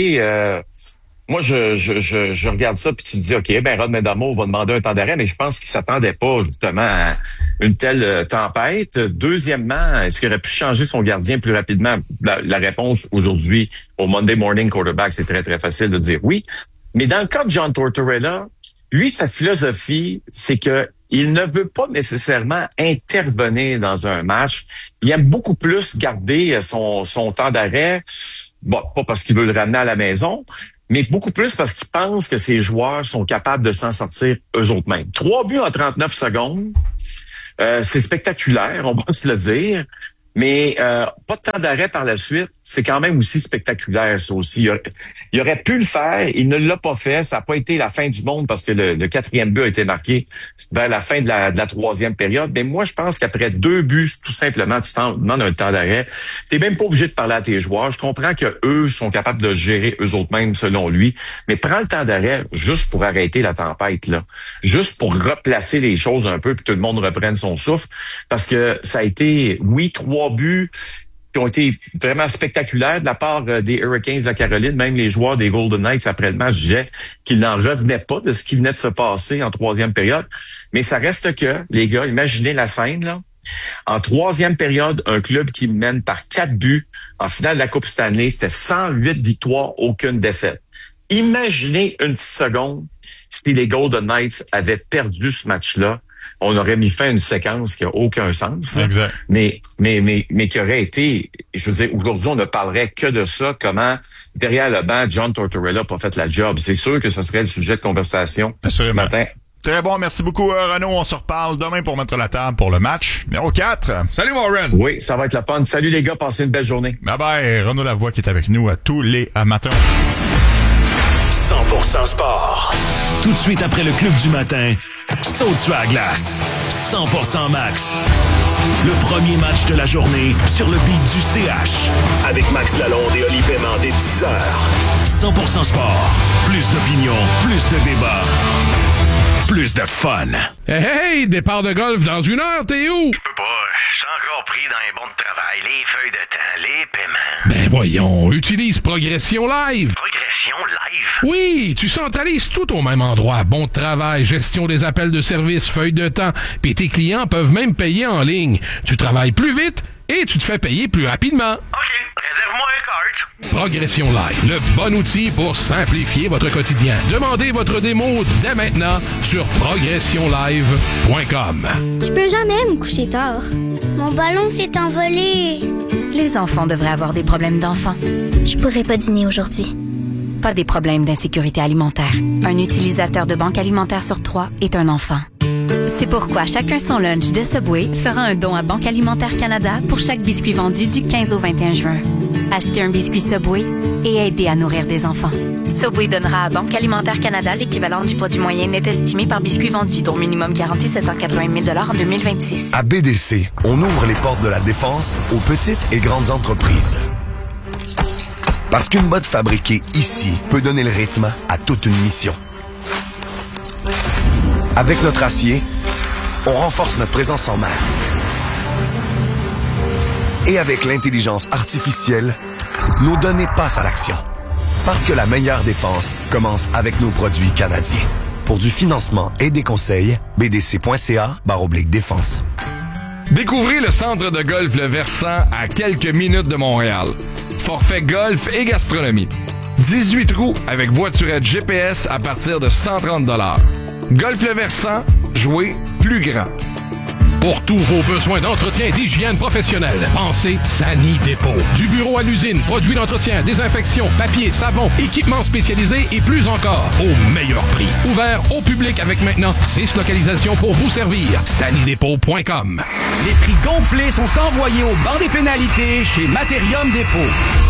moi, je regarde ça, puis tu te dis, OK, ben Rod Brind'Amour va demander un temps d'arrêt, mais je pense qu'il s'attendait pas, justement, à une telle tempête. Deuxièmement, est-ce qu'il aurait pu changer son gardien plus rapidement? La réponse aujourd'hui, au Monday Morning Quarterback, c'est très, très facile de dire oui. Mais dans le cas de John Tortorella, lui, sa philosophie, c'est que il ne veut pas nécessairement intervenir dans un match. Il aime beaucoup plus garder son temps d'arrêt. Bon, pas parce qu'il veut le ramener à la maison, mais beaucoup plus parce qu'il pense que ses joueurs sont capables de s'en sortir eux-mêmes. 3 buts en 39 secondes. C'est spectaculaire, on va se le dire. Mais pas de temps d'arrêt par la suite, c'est quand même aussi spectaculaire, ça aussi. Il aurait pu le faire, il ne l'a pas fait. Ça n'a pas été la fin du monde parce que le 4e but a été marqué vers la fin de la 3e période. Mais moi, je pense qu'après 2 buts, tout simplement, tu t'en demandes un temps d'arrêt. T'es même pas obligé de parler à tes joueurs. Je comprends que eux sont capables de gérer eux-mêmes selon lui. Mais prends le temps d'arrêt juste pour arrêter la tempête, là. Juste pour replacer les choses un peu puis que tout le monde reprenne son souffle. Parce que ça a été, oui, 3 buts qui ont été vraiment spectaculaires de la part des Hurricanes de la Caroline. Même les joueurs des Golden Knights après le match disaient qu'ils n'en revenaient pas de ce qui venait de se passer en 3e période. Mais ça reste que, les gars, imaginez la scène, là. En 3e période, un club qui mène par 4 buts en finale de la Coupe Stanley, c'était 108 victoires, aucune défaite. Imaginez une petite seconde si les Golden Knights avaient perdu ce match-là. On aurait mis fin à une séquence qui a aucun sens. Exact. Mais qui aurait été, je veux dire, aujourd'hui, on ne parlerait que de ça, comment, derrière le banc, John Tortorella n'a pas fait la job. C'est sûr que ce serait le sujet de conversation ce matin. Très bon, merci beaucoup, Renaud. On se reparle demain pour mettre la table pour le match numéro 4. Salut, Warren. Oui, ça va être la panne. Salut, les gars. Passez une belle journée. Bye bye. Renaud Lavoie qui est avec nous à tous les matins. 100% sport. Tout de suite après le Club du matin, saute sur la glace. 100% max. Le premier match de la journée sur le beat du CH. Avec Max Lalonde et Oli Paiement dès 10h. 100% sport. Plus d'opinion, plus de débat. Plus de fun. Hey, départ de golf dans 1 heure, t'es où? Je peux pas, je suis encore pris dans les bons de travail, les feuilles de temps, les paiements. Ben voyons, utilise Progression Live. Progression Live? Oui, tu centralises tout au même endroit. Bon de travail, gestion des appels de service, feuilles de temps, puis tes clients peuvent même payer en ligne. Tu travailles plus vite et tu te fais payer plus rapidement. OK, réserve-moi un cart. Progression Live, le bon outil pour simplifier votre quotidien. Demandez votre démo dès maintenant sur progressionlive.com. Je peux jamais me coucher tard. Mon ballon s'est envolé. Les enfants devraient avoir des problèmes d'enfants. Je pourrais pas dîner aujourd'hui. Pas des problèmes d'insécurité alimentaire. Un utilisateur de banque alimentaire sur 3 est un enfant. C'est pourquoi Chacun son lunch de Subway fera un don à Banque Alimentaire Canada pour chaque biscuit vendu du 15 au 21 juin. Achetez un biscuit Subway et aidez à nourrir des enfants. Subway donnera à Banque Alimentaire Canada l'équivalent du produit moyen net estimé par biscuit vendu, dont minimum garanti 780 000 $ en 2026. À BDC, on ouvre les portes de la défense aux petites et grandes entreprises. Parce qu'une botte fabriquée ici peut donner le rythme à toute une mission. Avec notre acier, on renforce notre présence en mer. Et avec l'intelligence artificielle, nos données passent à l'action. Parce que la meilleure défense commence avec nos produits canadiens. Pour du financement et des conseils, bdc.ca/défense. Découvrez le centre de golf Le Versant à quelques minutes de Montréal. Forfait golf et gastronomie. 18 trous avec voiturette GPS à partir de 130 $. Golf Le Versant, jouez plus grand. Pour tous vos besoins d'entretien et d'hygiène professionnelle, pensez Sani Dépôt. Du bureau à l'usine, produits d'entretien, désinfection, papier, savon, équipements spécialisés et plus encore, au meilleur prix. Ouvert au public avec maintenant 6 localisations pour vous servir. SaniDépôt.com. Les prix gonflés sont envoyés au banc des pénalités chez Materium Dépôt. Des prix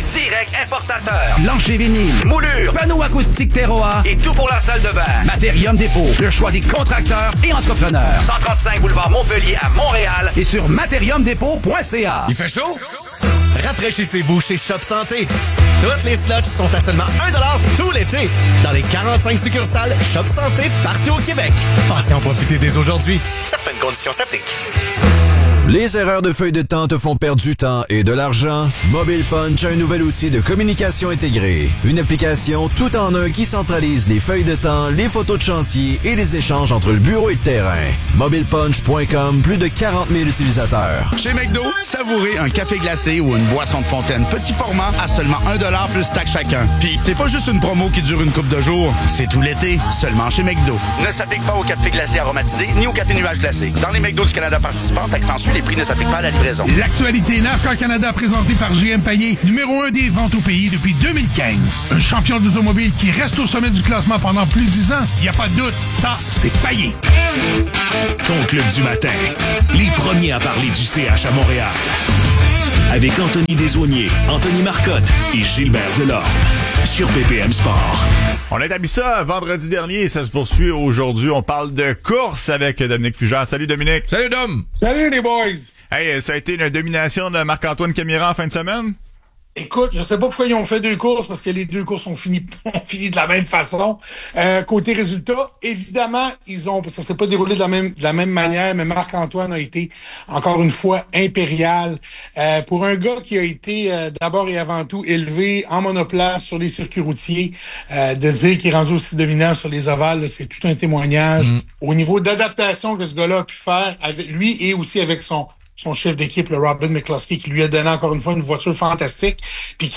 Direct Importateur. Plancher vinyle. Moulure. Panneaux acoustiques Terroir. Et tout pour la salle de bain. Matérium Dépôt. Le choix des contracteurs et entrepreneurs. 135 boulevard Montpellier à Montréal. Et sur matériumdépôt.ca. Il fait chaud? Rafraîchissez-vous chez Shop Santé. Toutes les slushs sont à seulement 1$ tout l'été. Dans les 45 succursales Shop Santé partout au Québec. Pensez en profiter dès aujourd'hui. Certaines conditions s'appliquent. Les erreurs de feuille de temps te font perdre du temps et de l'argent? Mobile Punch a un nouvel outil de communication intégrée. Une application tout en un qui centralise les feuilles de temps, les photos de chantier et les échanges entre le bureau et le terrain. MobilePunch.com, plus de 40 000 utilisateurs. Chez McDo, savourez un café glacé ou une boisson de fontaine petit format à seulement 1$ plus taxe chacun. Puis c'est pas juste une promo qui dure une couple de jours, c'est tout l'été, seulement chez McDo. Ne s'applique pas au café glacé aromatisé ni au café nuage glacé. Dans les McDo du Canada participants, accentue les prix ne s'appliquent pas à la livraison. L'actualité NASCAR Canada présentée par GM Payet, numéro 1 des ventes au pays depuis 2015. Un champion d'automobile qui reste au sommet du classement pendant plus de 10 ans. Il n'y a pas de doute, ça, c'est Payet. Ton club du matin. Les premiers à parler du CH à Montréal. Avec Anthony Desaulniers, Anthony Marcotte et Gilbert Delorme. Sur BPM Sport. On a établi ça vendredi dernier et ça se poursuit aujourd'hui. On parle de course avec Dominique Fugère. Salut Dominique. Salut Dom. Salut les boys. Hey, ça a été une domination de Marc-Antoine Camiran en fin de semaine? Écoute, je sais pas pourquoi ils ont fait 2 courses, parce que les 2 courses ont fini de la même façon. Côté résultat, évidemment, ça s'est pas déroulé de la même manière, mais Marc-Antoine a été, encore une fois, impérial. Pour un gars qui a été, d'abord et avant tout, élevé en monoplace sur les circuits routiers, de dire qu'il est rendu aussi dominant sur les ovales, là, c'est tout un témoignage. Au niveau d'adaptation que ce gars-là a pu faire, avec lui et aussi avec son chef d'équipe, le Robin McCluskey, qui lui a donné encore une fois une voiture fantastique. Puis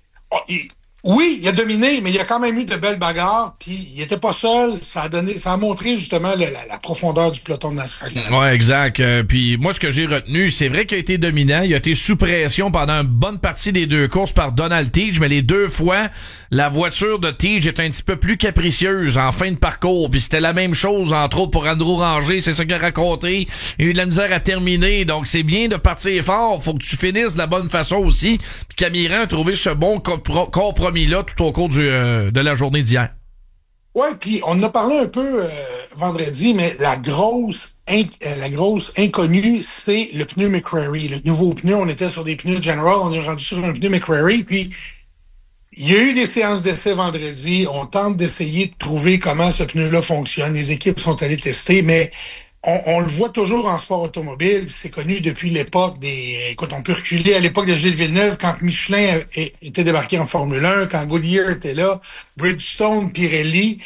oui, il a dominé, mais il y a quand même eu de belles bagarres. Puis il était pas seul. Ça a montré justement la profondeur du peloton de NASCAR. Ouais, exact. Puis moi, ce que j'ai retenu, c'est vrai qu'il a été dominant. Il a été sous pression pendant une bonne partie des 2 courses par Donald Teege, mais les 2 fois, la voiture de Teege est un petit peu plus capricieuse en fin de parcours. Puis c'était la même chose, entre autres, pour Andrew Ranger. C'est ça qu'il a raconté. Il a eu de la misère à terminer. Donc c'est bien de partir fort. Faut que tu finisses de la bonne façon aussi. Puis Camiran a trouvé ce bon compromis là tout au cours de la journée d'hier. Ouais, puis on en a parlé un peu vendredi, mais la grosse inconnue, c'est le pneu McCrary. Le nouveau pneu, on était sur des pneus General, on est rendu sur un pneu McCrary, puis il y a eu des séances d'essai vendredi. On tente d'essayer de trouver comment ce pneu-là fonctionne. Les équipes sont allées tester, mais on le voit toujours en sport automobile. C'est connu depuis l'époque écoute, on peut reculer à l'époque de Gilles Villeneuve, quand Michelin était débarqué en Formule 1, quand Goodyear était là, Bridgestone, Pirelli.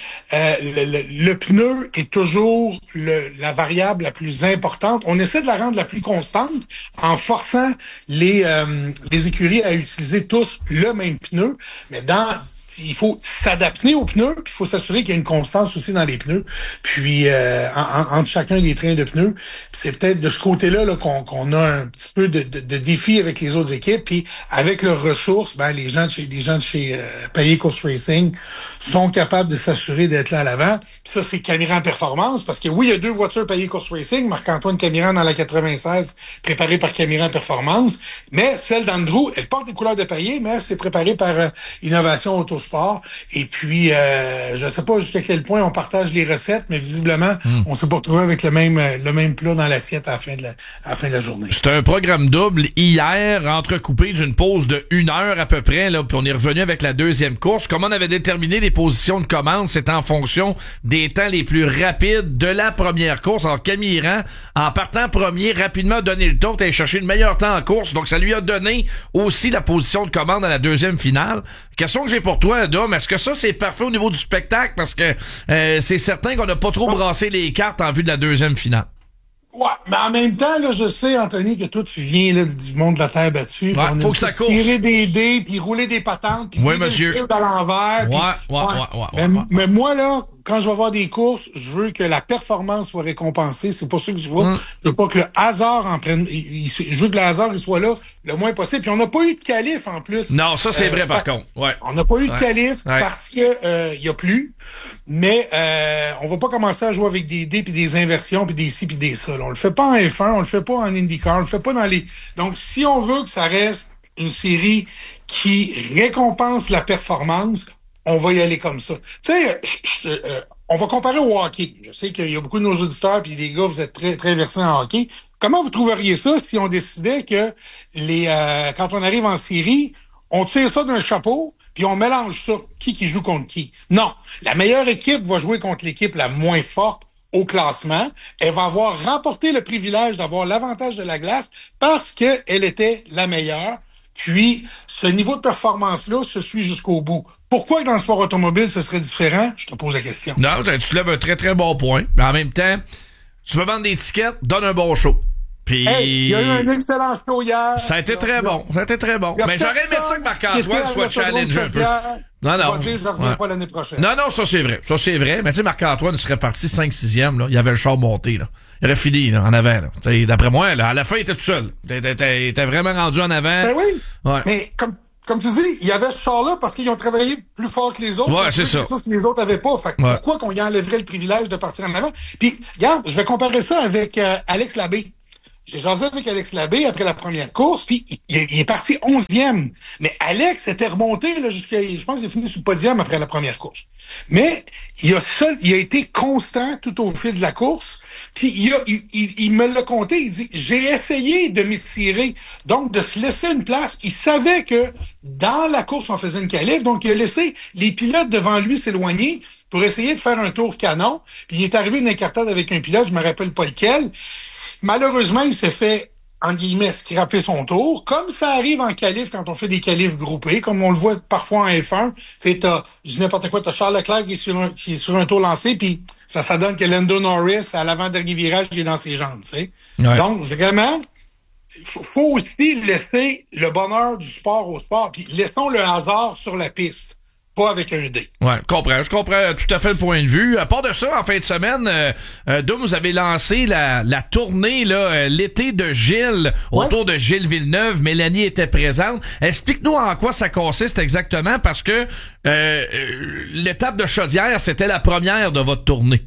Le pneu est toujours la variable la plus importante. On essaie de la rendre la plus constante en forçant les écuries à utiliser tous le même pneu, mais il faut s'adapter aux pneus, puis il faut s'assurer qu'il y a une constance aussi dans les pneus, puis entre chacun des trains de pneus. C'est peut-être de ce côté-là là, qu'on a un petit peu de défi avec les autres équipes, puis avec leurs ressources, les gens de chez Payet Course Racing sont capables de s'assurer d'être là à l'avant. Puis ça, c'est Camiran Performance, parce que oui, il y a 2 voitures Payet Course Racing, Marc-Antoine Camiran dans la 96, préparée par Camiran Performance, mais celle d'Andrew, elle porte les couleurs de Payet, mais c'est préparé par Innovation Autosport. Et puis, je sais pas jusqu'à quel point on partage les recettes, mais visiblement, on s'est pas retrouvé avec le même plat dans l'assiette à la fin de la journée. C'était un programme double hier, entrecoupé d'une pause de 1 heure à peu près, là, puis on est revenu avec la 2e course. Comment on avait déterminé les positions de commande, c'est en fonction des temps les plus rapides de la première course. Alors, Camiran, en partant premier, rapidement donné le tour, allé chercher le meilleur temps en course, donc ça lui a donné aussi la position de commande à la 2e finale. Question que j'ai pour toi, Dom, est-ce que ça c'est parfait au niveau du spectacle? Parce que c'est certain qu'on n'a pas trop brassé les cartes en vue de la 2e finale. Ouais, mais en même temps, là, je sais, Anthony, que toi, tu viens là, du monde de la terre battue. Ouais, faut que ça course. Tirer des dés, puis rouler des patentes, puis oui, monsieur. Le à l'envers. Mais moi, là, quand je vais voir des courses, je veux que la performance soit récompensée. C'est pour ça que je veux. Je veux pas que le hasard en prenne. Je veux que le hasard il soit là le moins possible. Puis on n'a pas eu de qualif en plus. Non, ça c'est vrai par contre. Ouais. On n'a pas eu de qualif parce que il y a plus. Mais on va pas commencer à jouer avec des dés puis des inversions puis des ci puis des ça. Là. On le fait pas en F1, on le fait pas en IndyCar, on le fait pas dans les. Donc si on veut que ça reste une série qui récompense la performance, on va y aller comme ça. Tu sais, on va comparer au hockey. Je sais qu'il y a beaucoup de nos auditeurs, puis les gars, vous êtes très, très versés en hockey. Comment vous trouveriez ça si on décidait que quand on arrive en série, on tire ça d'un chapeau, puis on mélange ça, qui joue contre qui? Non. La meilleure équipe va jouer contre l'équipe la moins forte au classement. Elle va avoir remporté le privilège d'avoir l'avantage de la glace parce qu'elle était la meilleure. Puis, ce niveau de performance-là se suit jusqu'au bout. Pourquoi dans le sport automobile, ce serait différent? Je te pose la question. Non, tu soulèves un très, très bon point. Mais en même temps, tu veux vendre des tickets, donne un bon show. Puis... Hey, il y a eu un excellent show hier. Ça a été très bon. Ça a été très bon. Mais j'aurais aimé ça que Marc-Antoine soit challengé un peu. Non. Je ne reviens pas l'année prochaine. Non, ça c'est vrai. Ça c'est vrai. Mais tu sais, Marc-Antoine serait parti 5-6e, là. Il avait le char monté, là. Il aurait fini, là, en avant, là. T'sais, d'après moi, là, à la fin, il était tout seul. Il était vraiment rendu en avant. Ben oui. Ouais. Mais comme tu dis, il y avait ce char-là parce qu'ils ont travaillé plus fort que les autres. Ouais, c'est ça. Que les autres n'avaient pas. Fait que pourquoi qu'on y enlèverait le privilège de partir en avant? Puis, regarde, je vais comparer ça avec Alex Labbé. J'ai jasé avec Alex Labbé après la première course, puis il est parti 11e. Mais Alex était remonté là, jusqu'à, je pense qu'il a fini sur le podium après la première course. Mais il a été constant tout au fil de la course. Puis il me l'a compté, il dit, j'ai essayé de m'étirer, donc de se laisser une place. Il savait que dans la course, on faisait une qualif, donc il a laissé les pilotes devant lui s'éloigner pour essayer de faire un tour canon. Puis il est arrivé une incartade avec un pilote, je me rappelle pas lequel. Malheureusement, il s'est fait, en guillemets, scraper son tour. Comme ça arrive en qualif quand on fait des qualifs groupés, comme on le voit parfois en F1, c'est je dis n'importe quoi, t'as Charles Leclerc qui est sur un tour lancé, puis ça donne que Lando Norris, à l'avant-dernier virage, il est dans ses jambes, tu sais. Ouais. Donc, vraiment, faut aussi laisser le bonheur du sport au sport, puis laissons le hasard sur la piste. Pas avec un dé. Ouais, je comprends tout à fait le point de vue. À part de ça, en fin de semaine, Dom, vous avez lancé la tournée, là, l'été de Gilles, autour de Gilles Villeneuve. Mélanie était présente. Explique-nous en quoi ça consiste exactement, parce que l'étape de Chaudière, c'était la première de votre tournée.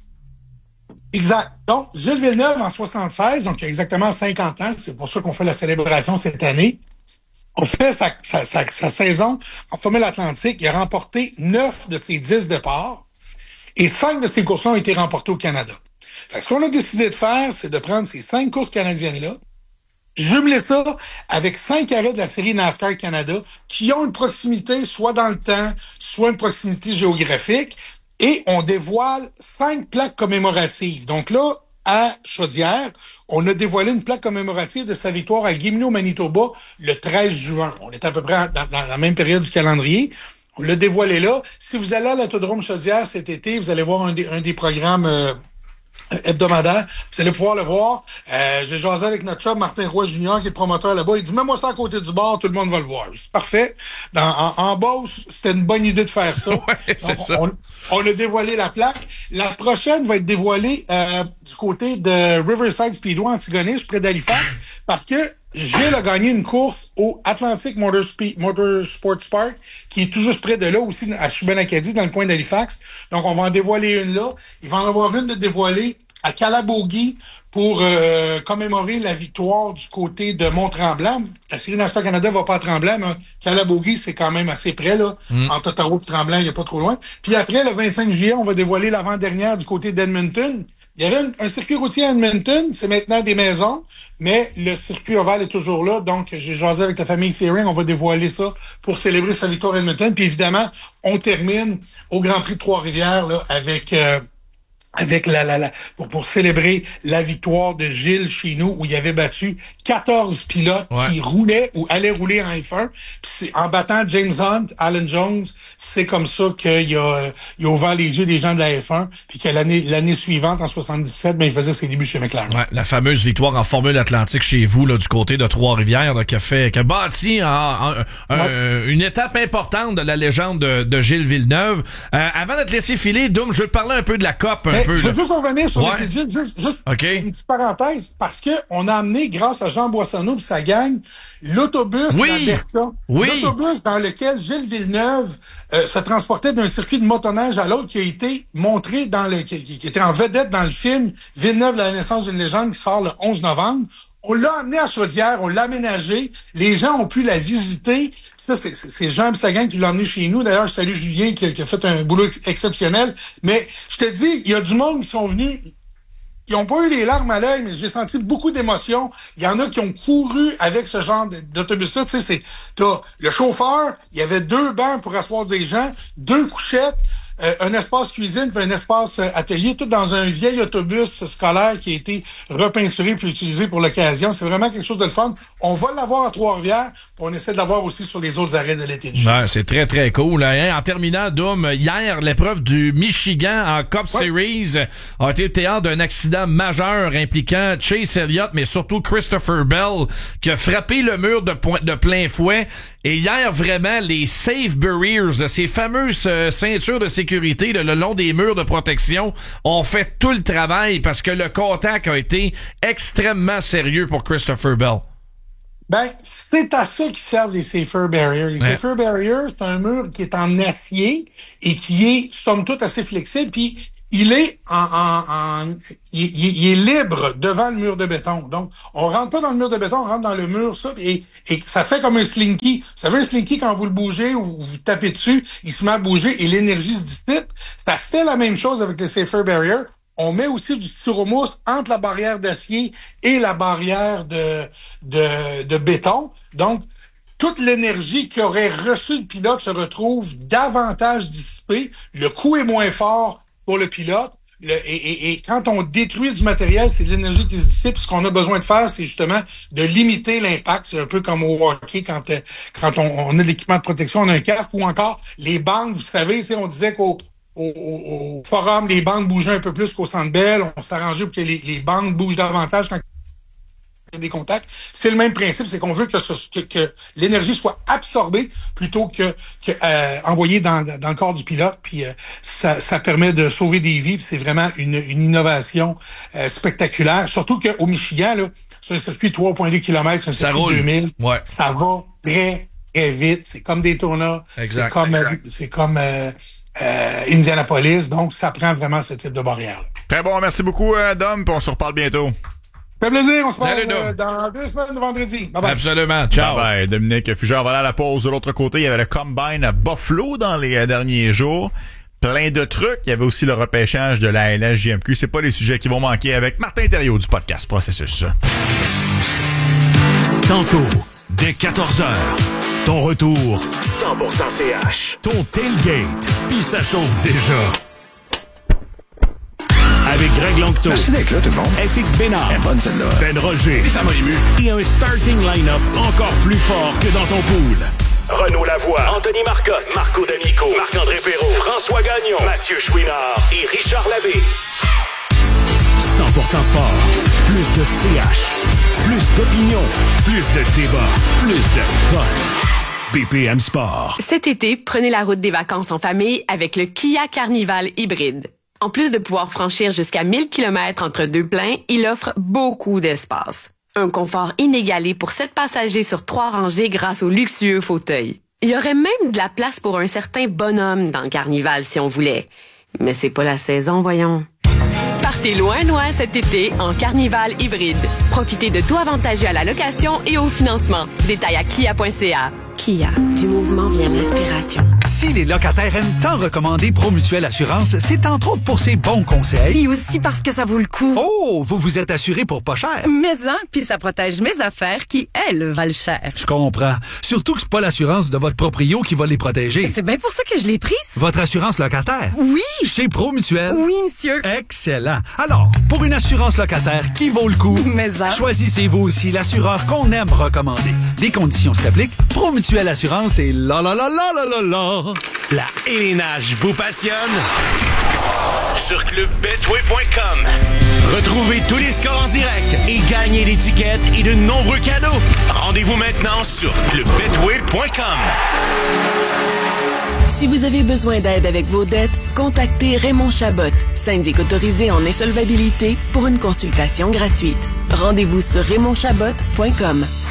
Exact. Donc, Gilles Villeneuve, en 76, donc il y a exactement 50 ans, c'est pour ça qu'on fait la célébration cette année. On fait sa saison en Formule Atlantique. Il a remporté 9 de ses 10 départs et 5 de ses courses ont été remportées au Canada. Fait que ce qu'on a décidé de faire, c'est de prendre ces 5 courses canadiennes-là, jumeler ça avec 5 arrêts de la série NASCAR Canada qui ont une proximité soit dans le temps, soit une proximité géographique, et on dévoile 5 plaques commémoratives. Donc là, à Chaudière, on a dévoilé une plaque commémorative de sa victoire à Gimli au Manitoba le 13 juin. On est à peu près dans la même période du calendrier. On l'a dévoilé là. Si vous allez à l'Autodrome Chaudière cet été, vous allez voir un des programmes hebdomadaire. Vous allez pouvoir le voir. J'ai jasé avec notre chum Martin Roy Junior, qui est le promoteur là-bas. Il dit, mets-moi ça à côté du bar, tout le monde va le voir. C'est parfait. En Beauce, c'était une bonne idée de faire ça. Ouais, c'est ça. On a dévoilé la plaque. La prochaine va être dévoilée du côté de Riverside Speedway, Antigonish, près d'Halifax, parce que Gilles a gagné une course au Atlantic Motorsports Park, qui est tout juste près de là, aussi à Chibougamau, dans le coin d'Halifax. Donc, on va en dévoiler une là. Il va en avoir une de dévoilée à Calabogie pour commémorer la victoire du côté de Mont-Tremblant. La série NASCAR Canada va pas à Tremblant, mais Calabogie, c'est quand même assez près, là. Entre Ottawa et Tremblant, il n'y a pas trop loin. Puis après, le 25 juillet, on va dévoiler l'avant-dernière du côté d'Edmonton. Il y avait un circuit routier à Edmonton, c'est maintenant des maisons, mais le circuit ovale est toujours là. Donc, j'ai jasé avec la famille Searing, on va dévoiler ça pour célébrer sa victoire à Edmonton. Puis évidemment, on termine au Grand Prix de Trois-Rivières là, avec pour célébrer la victoire de Gilles chez nous, où il avait battu 14 pilotes qui roulaient ou allaient rouler en F1. Puis en battant James Hunt, Alan Jones, c'est comme ça qu'il a ouvert les yeux des gens de la F1, puis que l'année suivante, en 77, il faisait ses débuts chez McLaren. Ouais, la fameuse victoire en Formule Atlantique chez vous, là, du côté de Trois-Rivières, là, qui a bâti une étape importante de la légende de Gilles Villeneuve. Avant de te laisser filer, Doom, je veux te parler un peu de la COP. Je veux juste revenir sur le Gilles, juste une petite parenthèse, parce que on a amené, grâce à Jean Boissonneau et sa gang, l'autobus d'Alberta. L'autobus dans lequel Gilles Villeneuve se transportait d'un circuit de motoneige à l'autre, qui a été montré qui était en vedette dans le film Villeneuve, la naissance d'une légende, qui sort le 11 novembre. On l'a amené à Chaudière, on l'a aménagé, les gens ont pu la visiter. Ça, c'est Jean Sagan qui l'a emmené chez nous. D'ailleurs, je salue Julien qui a fait un boulot exceptionnel. Mais je te dis, il y a du monde qui sont venus. Ils n'ont pas eu les larmes à l'œil, mais j'ai senti beaucoup d'émotions. Il y en a qui ont couru avec ce genre d'autobus-là. Tu sais, t'as le chauffeur, il y avait 2 bancs pour asseoir des gens, 2 couchettes, un espace cuisine puis un espace atelier, tout dans un vieil autobus scolaire qui a été repeinturé puis utilisé pour l'occasion. C'est vraiment quelque chose de le fun. On va l'avoir à Trois-Rivières, puis on essaie de l'avoir aussi sur les autres arrêts de l'été de ouais, c'est très, très cool. Hein? En terminant, Doom, hier, l'épreuve du Michigan en Cup Series a été le théâtre d'un accident majeur impliquant Chase Elliott, mais surtout Christopher Bell, qui a frappé le mur de plein fouet. Et hier, vraiment, les safe barriers, de ces fameuses ceintures de sécurité le long des murs de protection, ont fait tout le travail parce que le contact a été extrêmement sérieux pour Christopher Bell. Ben, c'est à ça qu'ils servent les safer barriers. Les safer barriers, c'est un mur qui est en acier et qui est, somme toute, assez flexible, puis il est il est libre devant le mur de béton. Donc, on rentre pas dans le mur de béton, on rentre dans le mur, ça, et ça fait comme un slinky. Vous savez, un slinky, quand vous le bougez ou vous tapez dessus, il se met à bouger et l'énergie se dissipe. Ça fait la même chose avec les safer barriers. On met aussi du styromousse entre la barrière d'acier et la barrière de béton. Donc, toute l'énergie qu'aurait reçue le pilote se retrouve davantage dissipée. Le coût est moins fort pour le pilote. Et quand on détruit du matériel, c'est de l'énergie qui se dissipe. Ce qu'on a besoin de faire, c'est justement de limiter l'impact. C'est un peu comme au hockey, quand on a de l'équipement de protection, on a un casque, ou encore les bandes. Vous savez, on disait qu'au forum, les bandes bougeaient un peu plus qu'au Centre Bell. On s'est arrangé pour que les bandes bougent davantage quand il y a des contacts. C'est le même principe, c'est qu'on veut que l'énergie soit absorbée plutôt que envoyée dans le corps du pilote. Puis ça permet de sauver des vies. Puis c'est vraiment une innovation spectaculaire. Surtout qu'au Michigan, là, c'est un circuit 3,2 km, c'est un circuit 2000. Ouais. Ça va très, très vite. C'est comme Daytona. Exact. C'est comme Indianapolis. Donc, ça prend vraiment ce type de barrière. Très bon, merci beaucoup, Dom, puis on se reparle bientôt. Ça fait plaisir, on se parle dans 2 semaines de vendredi. Bye bye. Absolument, ciao. Bye bye. Dominique Fugère va aller à la pause. De l'autre côté, il y avait le Combine à Buffalo dans les derniers jours. Plein de trucs. Il y avait aussi le repêchage de la LHJMQ. C'est pas les sujets qui vont manquer avec Martin Thériault du podcast Processus. Tantôt, dès 14h, ton retour 100% CH. Ton tailgate, puis ça chauffe déjà. Avec Greg Longto. Merci d'être là, tout le monde. FX Bénard. Elle est bonne, celle-là. Ben Roger. Et ça m'a ému. Et un starting line-up encore plus fort que dans ton pool. Renaud Lavoie, Anthony Marcotte, Marco D'Amico, Marc-André Perrault, François Gagnon, Mathieu Chouinard et Richard Labbé. 100% sport. Plus de CH. Plus d'opinion. Plus de débat. Plus de fun. BPM Sport. Cet été, prenez la route des vacances en famille avec le Kia Carnival hybride. En plus de pouvoir franchir jusqu'à 1000 km entre 2 pleins, il offre beaucoup d'espace. Un confort inégalé pour 7 passagers sur 3 rangées grâce au luxueux fauteuil. Il y aurait même de la place pour un certain bonhomme dans le Carnival si on voulait. Mais c'est pas la saison, voyons. Partez loin, loin cet été en Carnival hybride. Profitez de tout avantageux à la location et au financement. Détails à kia.ca. Kia, du mouvement vient l'inspiration. Si les locataires aiment tant recommander Promutuelle Assurance, c'est entre autres pour ses bons conseils. Et aussi parce que ça vaut le coup. Oh, vous vous êtes assuré pour pas cher. Mais hein, puis ça protège mes affaires qui, elles, valent cher. Je comprends. Surtout que c'est pas l'assurance de votre proprio qui va les protéger. C'est bien pour ça que je l'ai prise. Votre assurance locataire? Oui. Chez Promutuelle? Oui, monsieur. Excellent. Alors, pour une assurance locataire qui vaut le coup, choisissez-vous aussi l'assureur qu'on aime recommander. Des conditions s'appliquent. Promutuelle Assurance et la. La élénage vous passionne? Sur clubbetway.com. Retrouvez tous les scores en direct et gagnez des tickets et de nombreux cadeaux. Rendez-vous maintenant sur clubbetway.com. Si vous avez besoin d'aide avec vos dettes, contactez Raymond Chabot, syndic autorisé en insolvabilité, pour une consultation gratuite. Rendez-vous sur RaymondChabot.com.